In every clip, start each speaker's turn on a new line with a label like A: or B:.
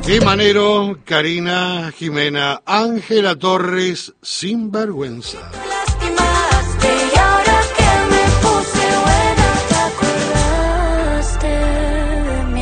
A: Y Manero, Karina, Jimena, Ángela Torres, Sinvergüenza.
B: Y ahora que me puse buena, te acordaste de mi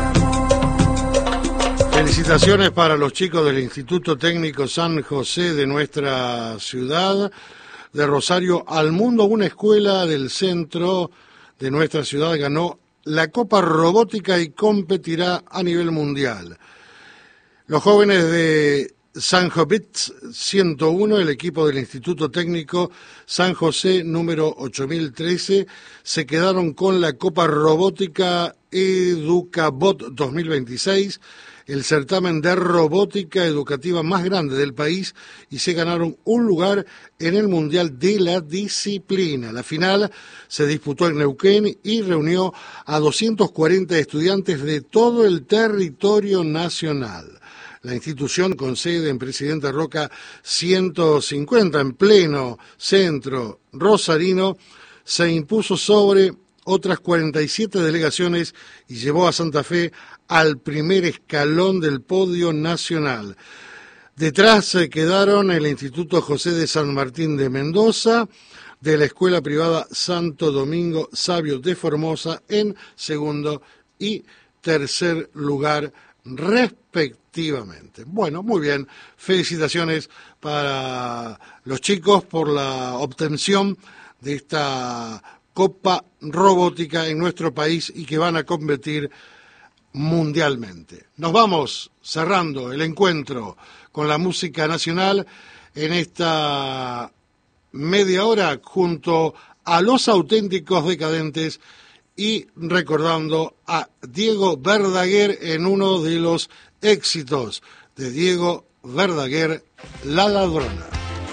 B: amor.
A: Felicitaciones para los chicos del Instituto Técnico San José de nuestra ciudad, de Rosario al Mundo. Una escuela del centro de nuestra ciudad ganó la Copa Robótica y competirá a nivel mundial. Los jóvenes de San Jovitz 101, el equipo del Instituto Técnico San José número 8013, se quedaron con la Copa Robótica EducaBot 2026, el certamen de robótica educativa más grande del país, y se ganaron un lugar en el Mundial de la disciplina. La final se disputó en Neuquén y reunió a 240 estudiantes de todo el territorio nacional. La institución, con sede en Presidente Roca 150, en pleno centro rosarino, se impuso sobre otras 47 delegaciones y llevó a Santa Fe al primer escalón del podio nacional. Detrás se quedaron el Instituto José de San Martín de Mendoza, de la Escuela Privada Santo Domingo Sabio de Formosa, en segundo y tercer lugar respectivamente. Bueno, muy bien, felicitaciones para los chicos por la obtención de esta Copa Robótica en nuestro país y que van a competir mundialmente. Nos vamos cerrando el encuentro con la música nacional en esta media hora junto a Los Auténticos Decadentes y recordando a Diego Verdaguer en uno de los éxitos de Diego Verdaguer, La Ladrona.